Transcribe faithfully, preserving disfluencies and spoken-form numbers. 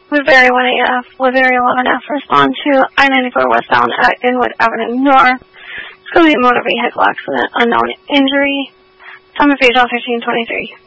Woodbury one A F, Woodbury eleven F, respond to I ninety-four westbound at Inwood Avenue North. It's going to be a motor vehicle accident, unknown injury. Time of page fifteen twenty-three.